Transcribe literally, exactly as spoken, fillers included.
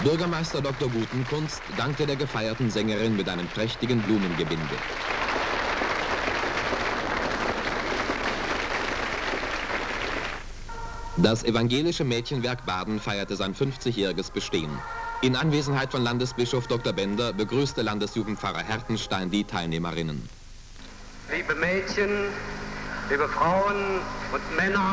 Bürgermeister Doktor Gutenkunst dankte der gefeierten Sängerin mit einem prächtigen Blumengebinde. Das evangelische Mädchenwerk Baden feierte sein fünfzigjähriges Bestehen. In Anwesenheit von Landesbischof Doktor Bender begrüßte Landesjugendpfarrer Hertenstein die Teilnehmerinnen. Liebe Mädchen, liebe Frauen und Männer,